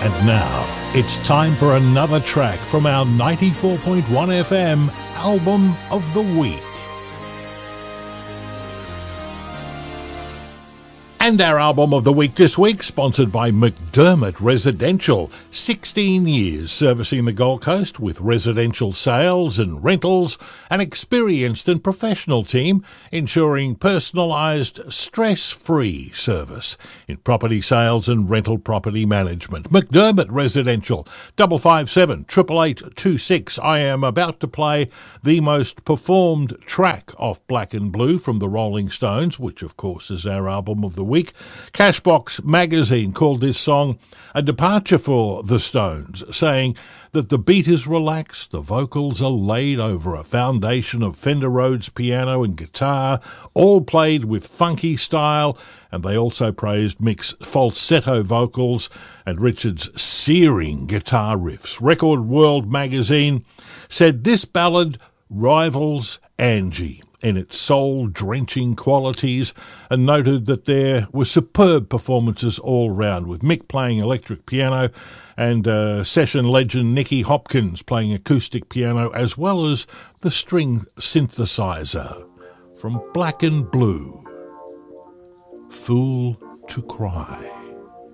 And now, it's time for another track from our 94.1 FM Album of the Week. And our Album of the Week this week, sponsored by McDermott Residential. 16 years servicing the Gold Coast with residential sales and rentals, an experienced and professional team ensuring personalised, stress-free service in property sales and rental property management. McDermott Residential, 557 8826. I am about to play the most performed track off Black and Blue from the Rolling Stones, which of course is our Album of the Week. Cashbox magazine called this song a departure for the Stones, saying that the beat is relaxed, the vocals are laid over a foundation of Fender Rhodes piano and guitar, all played with funky style, and they also praised Mick's falsetto vocals and Richard's searing guitar riffs. Record World magazine said this ballad rivals Angie in its soul-drenching qualities, and noted that there were superb performances all round, with Mick playing electric piano and session legend Nicky Hopkins playing acoustic piano, as well as the string synthesizer. From Black and Blue, Fool to Cry.